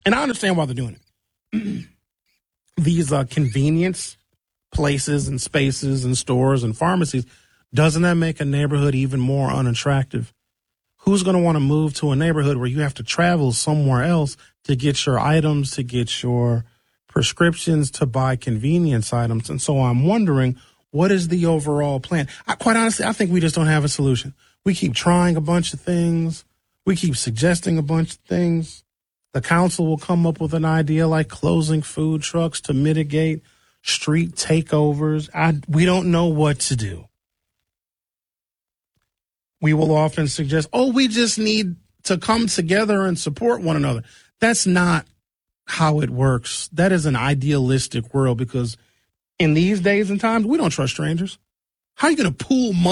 And I understand why they're doing it. These convenience places and spaces and stores and pharmacies, doesn't that make a neighborhood even more unattractive? Who's going to want to move to a neighborhood where you have to travel somewhere else to get your items, to get your prescriptions, to buy convenience items? And so I'm wondering, what is the overall plan? Quite honestly, I think we just don't have a solution. We keep trying a bunch of things. We keep suggesting a bunch of things. The council will come up with an idea like closing food trucks to mitigate street takeovers. We don't know what to do. We will often suggest, we just need to come together and support one another. That's not how it works. That is an idealistic world, because in these days and times, we don't trust strangers. How are you going to pool money